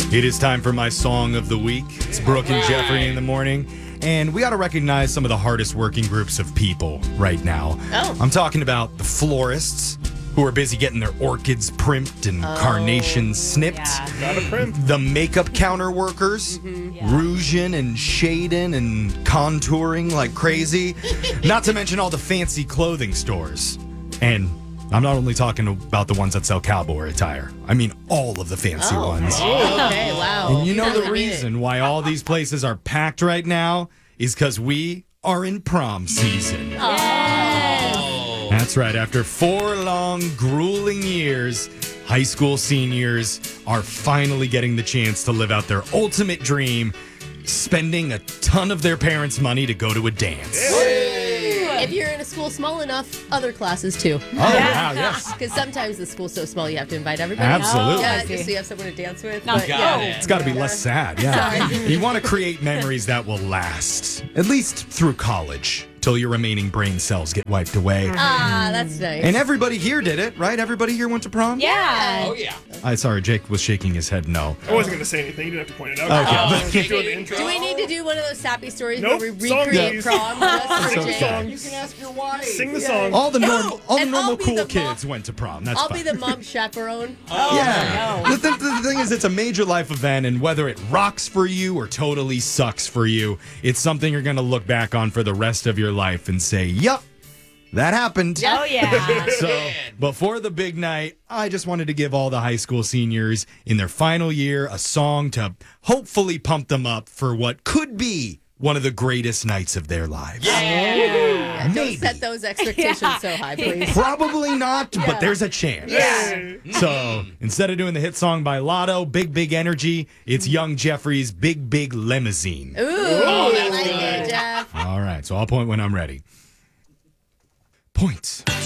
It is time for my song of the week. It's Brooke and Jeffrey in the morning. And we got to recognize some of the hardest working groups of people right now. Oh. I'm talking about the florists who are busy getting their orchids primped and carnations snipped. Got a primp. The makeup counter workers, rouging and shading and contouring like crazy. Not to mention all the fancy clothing stores. And I'm not only talking about the ones that sell cowboy attire. I mean all of the fancy ones. Okay, wow. And you know the reason why all these places are packed right now is because we are in prom season. That's right. After 4 long, grueling years, high school seniors are finally getting the chance to live out their ultimate dream, spending a ton of their parents' money to go to a dance. If you're in a school small enough, other classes too. Oh, wow, yes. Because sometimes the school's so small you have to invite everybody. Absolutely. Yeah, just so you have someone to dance with. No, But, got It's got to be less sad, yeah. You want to create memories that will last, at least through college, till your remaining brain cells get wiped away. Ah, that's nice. And everybody here did it, right? Everybody here went to prom? Yeah. Oh, yeah. Sorry, Jake was shaking his head no. I wasn't going to say anything. You didn't have to point it out. Okay. Doing the intro. Do we need to do one of those sappy stories Nope. where we Song, recreate please. prom with us? Sing the Jake? song. You can ask your wife. Sing the song. All the normal and I'll be cool the kids went to prom. That's I'll fine. be the mom chaperone. Yeah. The thing is, it's a major life event, and whether it rocks for you or totally sucks for you, it's something you're going to look back on for the rest of your life and say, yup, that happened. Oh, yeah. So before the big night, I just wanted to give all the high school seniors in their final year a song to hopefully pump them up for what could be one of the greatest nights of their lives. Yeah, don't Maybe. set those expectations so high, please. Probably not, but there's a chance. Yeah. So instead of doing the hit song by Lotto, Big Big Energy, it's Young Jeffrey's Big Big Limousine. Ooh, I like it, Jeff. All right, so I'll point when I'm ready. Points.